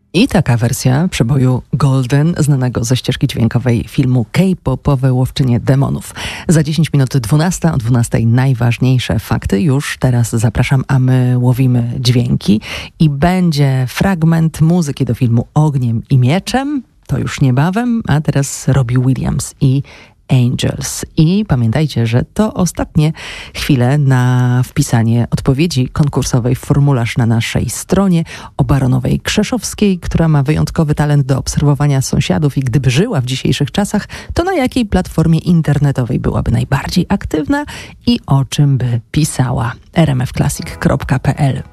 I taka wersja przeboju Golden, znanego ze ścieżki dźwiękowej filmu K-popowe łowczynie demonów. Za 10 minut 12, o 12 najważniejsze fakty. Już teraz zapraszam, a my łowimy dźwięki. I będzie fragment muzyki do filmu Ogniem i Mieczem. To już niebawem, a teraz Robbie Williams i Angels. I pamiętajcie, że to ostatnie chwile na wpisanie odpowiedzi konkursowej w formularz na naszej stronie o Baronowej Krzeszowskiej, która ma wyjątkowy talent do obserwowania sąsiadów i gdyby żyła w dzisiejszych czasach, to na jakiej platformie internetowej byłaby najbardziej aktywna i o czym by pisała? rmfclassic.pl